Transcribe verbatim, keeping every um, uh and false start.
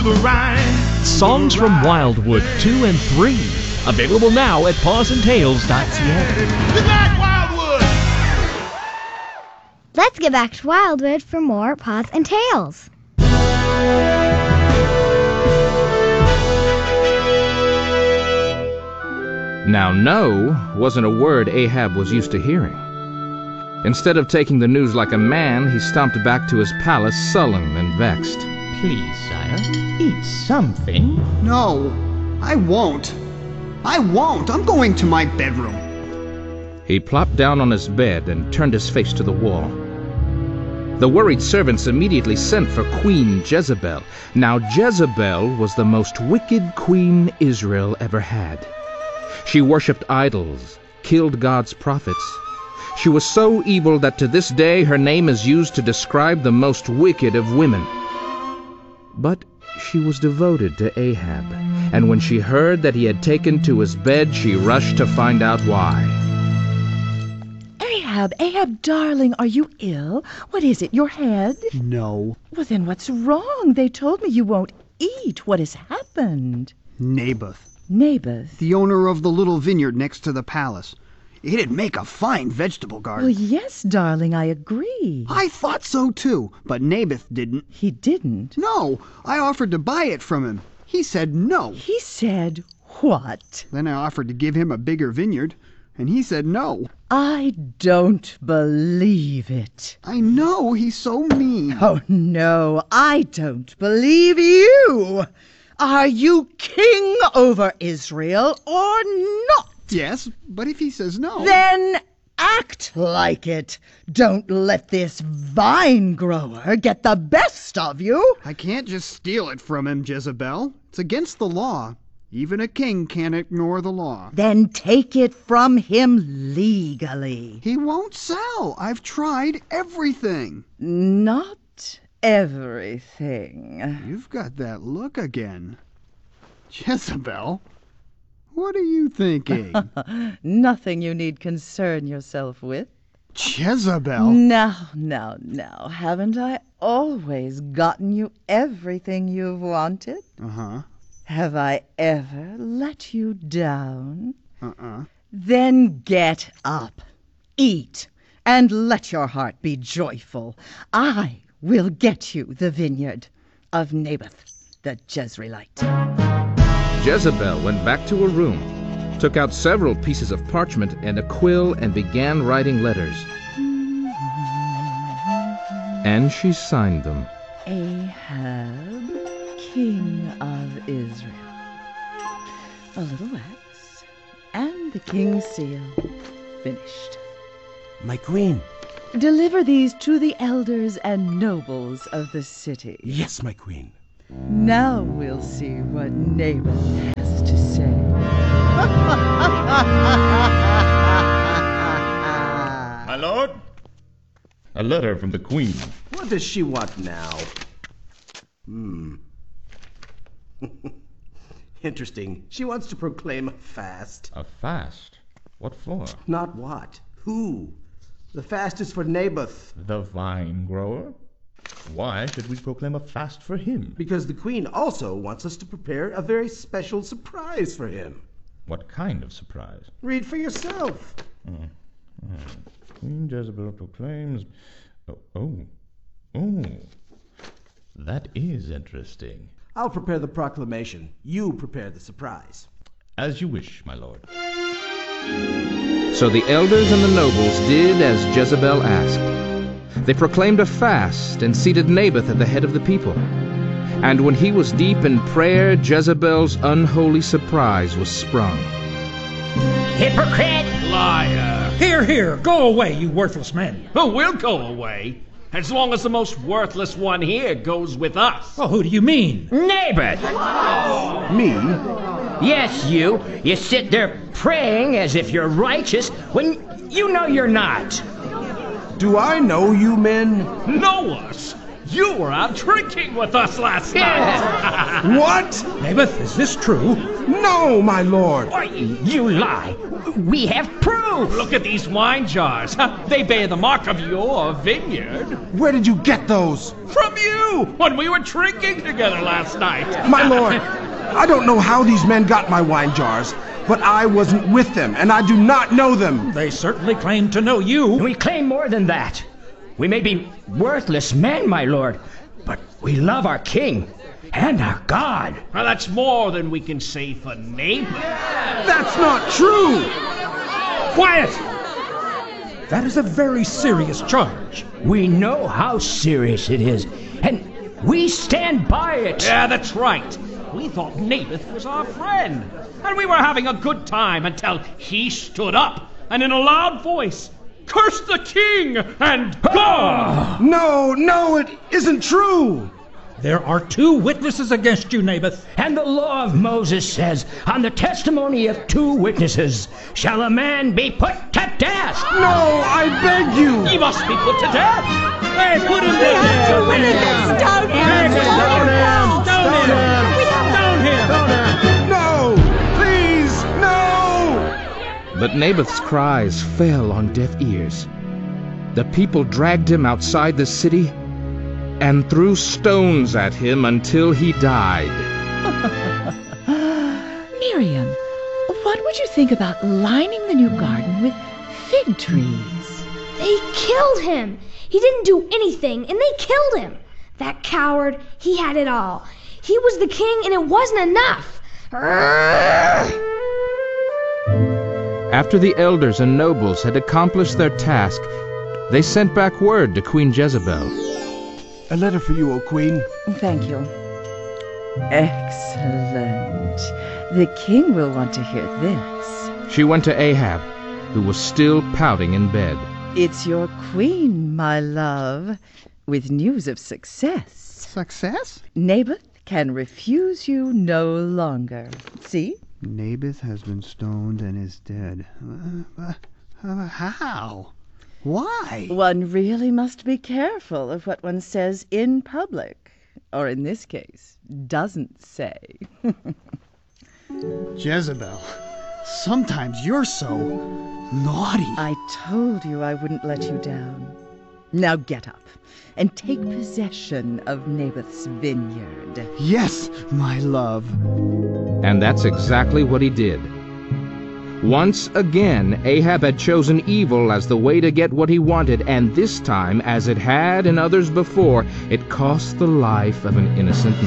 rhyme. Songs from Wildwood two and three. Available now at paws and tails dot c a. Good night, Wildwood! Let's get back to Wildwood for more Paws and Tails. Now, no wasn't a word Ahab was used to hearing. Instead of taking the news like a man, he stomped back to his palace sullen and vexed. Please, sire, eat something. No, I won't. I won't. I'm going to my bedroom. He plopped down on his bed and turned his face to the wall. The worried servants immediately sent for Queen Jezebel. Now, Jezebel was the most wicked queen Israel ever had. She worshipped idols, killed God's prophets. She was so evil that to this day her name is used to describe the most wicked of women. But she was devoted to Ahab, and when she heard that he had taken to his bed, she rushed to find out why. Ahab, Ahab, darling, are you ill? What is it, your head? No. Well, then what's wrong? They told me you won't eat. What has happened? Naboth. Naboth? The owner of the little vineyard next to the palace. It'd make a fine vegetable garden. Well, yes, darling, I agree. I thought so, too, but Naboth didn't. He didn't? No, I offered to buy it from him. He said no. He said what? Then I offered to give him a bigger vineyard, and he said no. I don't believe it. I know, he's so mean. Oh, no, I don't believe you. Are you king over Israel or not? Yes, but if he says no... Then act like it. Don't let this vine grower get the best of you. I can't just steal it from him, Jezebel. It's against the law. Even a king can't ignore the law. Then take it from him legally. He won't sell. I've tried everything. Not everything. You've got that look again. Jezebel, what are you thinking? Nothing you need concern yourself with. Jezebel? Now, now, now, haven't I always gotten you everything you've wanted? Uh-huh. Have I ever let you down? Uh-uh. Then get up, eat, and let your heart be joyful. I will get you the vineyard of Naboth the Jezreelite. Jezebel went back to her room, took out several pieces of parchment and a quill, and began writing letters. And she signed them. Ahab, king of Israel. A little wax, and the king's seal. Finished. My queen. Deliver these to the elders and nobles of the city. Yes, my queen. Now we'll see what Naboth has to say. My lord? A letter from the queen. What does she want now? Hmm. Interesting. She wants to proclaim a fast. A fast? What for? Not what. Who? The fast is for Naboth. The vine grower? Why should we proclaim a fast for him? Because the queen also wants us to prepare a very special surprise for him. What kind of surprise? Read for yourself. Mm. Mm. Queen Jezebel proclaims... Oh, oh, oh. That is interesting. I'll prepare the proclamation. You prepare the surprise. As you wish, my lord. So the elders and the nobles did as Jezebel asked. They proclaimed a fast and seated Naboth at the head of the people. And when he was deep in prayer, Jezebel's unholy surprise was sprung. Hypocrite! Liar! Here, here, go away, you worthless men. Oh, we'll go away, as long as the most worthless one here goes with us. Well, who do you mean? Naboth! Me? Yes, you. You sit there praying as if you're righteous when you know you're not. Do I know you men? Know us? You were out drinking with us last night. What? Naboth, is this true? No, my lord. Why, you lie. We have proof. Look at these wine jars. They bear the mark of your vineyard. Where did you get those? From you, when we were drinking together last night. My lord, I don't know how these men got my wine jars, but I wasn't with them, and I do not know them. They certainly claim to know you. We claim more than that. We may be worthless men, my lord, but we love our king and our God. Well, that's more than we can say for Naboth. That's not true. Quiet! That is a very serious charge. We know how serious it is, and we stand by it. Yeah, that's right. We thought Naboth was our friend, and we were having a good time until he stood up and in a loud voice cursed the king and God. No, no, it isn't true. There are two witnesses against you, Naboth. And the law of Moses says, on the testimony of two witnesses shall a man be put to death. No, I beg you. He must be put to death. Hey, put him We have down. two witnesses. Stone him! Stone him! Stone him. No, please, no. But Naboth's cries fell on deaf ears. The people dragged him outside the city and threw stones at him until he died. Miriam, what would you think about lining the new garden with fig trees? They killed him. He didn't do anything, and they killed him. That coward, he had it all. He was the king, and it wasn't enough. After the elders and nobles had accomplished their task, they sent back word to Queen Jezebel. A letter for you, O Queen. Thank you. Excellent. The king will want to hear this. She went to Ahab, who was still pouting in bed. It's your queen, my love, with news of success. Success? Naboth can refuse you no longer. See? Naboth has been stoned and is dead. Uh, uh, how? Why? One really must be careful of what one says in public, or in this case, doesn't say. Jezebel, sometimes you're so naughty. I told you I wouldn't let you down. Now get up and take possession of Naboth's vineyard. Yes, my love. And that's exactly what he did. Once again, Ahab had chosen evil as the way to get what he wanted, and this time, as it had in others before, it cost the life of an innocent man.